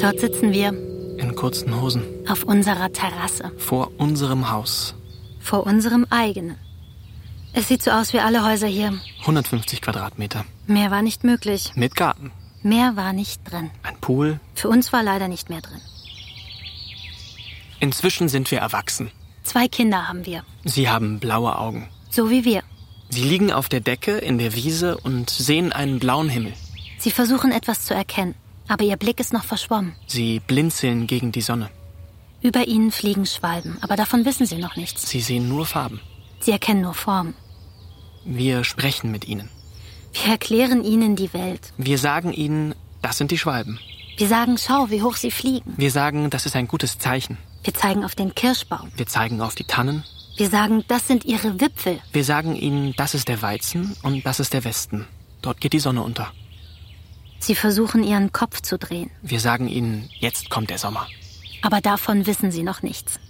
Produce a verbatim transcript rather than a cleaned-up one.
Dort sitzen wir. In kurzen Hosen. Auf unserer Terrasse. Vor unserem Haus. Vor unserem eigenen. Es sieht so aus wie alle Häuser hier. hundertfünfzig Quadratmeter. Mehr war nicht möglich. Mit Garten. Mehr war nicht drin. Ein Pool. Für uns war leider nicht mehr drin. Inzwischen sind wir erwachsen. Zwei Kinder haben wir. Sie haben blaue Augen. So wie wir. Sie liegen auf der Decke in der Wiese und sehen einen blauen Himmel. Sie versuchen etwas zu erkennen, aber ihr Blick ist noch verschwommen. Sie blinzeln gegen die Sonne. Über ihnen fliegen Schwalben, aber davon wissen sie noch nichts. Sie sehen nur Farben. Sie erkennen nur Formen. Wir sprechen mit ihnen. Wir erklären ihnen die Welt. Wir sagen ihnen, das sind die Schwalben. Wir sagen, schau, wie hoch sie fliegen. Wir sagen, das ist ein gutes Zeichen. Wir zeigen auf den Kirschbaum. Wir zeigen auf die Tannen. Wir sagen, das sind ihre Wipfel. Wir sagen ihnen, das ist der Weizen und das ist der Westen. Dort geht die Sonne unter. Sie versuchen, ihren Kopf zu drehen. Wir sagen ihnen, jetzt kommt der Sommer. Aber davon wissen sie noch nichts.